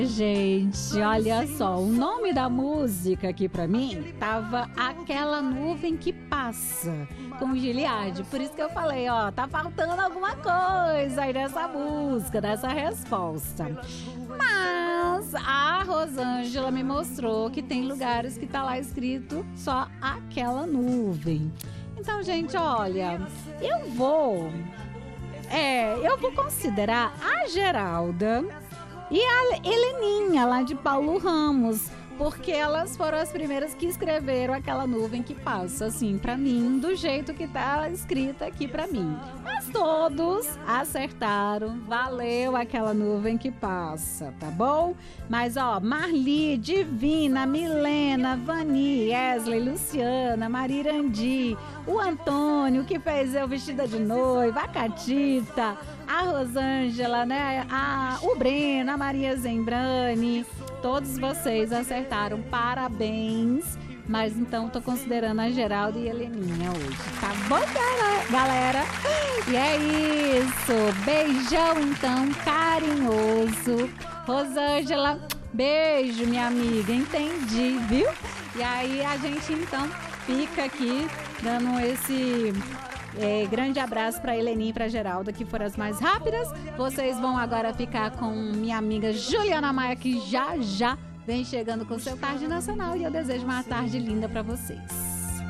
Gente, olha só, o nome da música aqui pra mim tava Aquela Nuvem que Passa, com Giliardi. Por isso que eu falei, ó, tá faltando alguma coisa aí nessa música, nessa resposta. Mas a Rosângela me mostrou que tem lugares que tá lá escrito só Aquela Nuvem. Então, gente, olha, eu vou considerar a Geralda e a Heleninha, lá de Paulo Ramos, porque elas foram as primeiras que escreveram Aquela Nuvem que Passa, assim, pra mim, do jeito que tá escrita aqui pra mim. Mas todos acertaram, valeu Aquela Nuvem que Passa, tá bom? Mas, ó, Marli, Divina, Milena, Vani, Wesley, Luciana, Marirandi, o Antônio, que fez eu vestida de noiva, a Catita, a Rosângela, né? O Breno, a Maria Zembrani, todos vocês acertaram, parabéns. Mas então tô considerando a Geralda e a Heleninha hoje, tá bom, galera? E é isso, beijão então, carinhoso. Rosângela, beijo, minha amiga, entendi, viu? E aí a gente então fica aqui dando esse grande abraço para Heleninha e para Geralda, que foram as mais rápidas. Vocês vão agora ficar com minha amiga Juliana Maia, que já vem chegando com seu Tarde Nacional, e eu desejo uma tarde linda para vocês.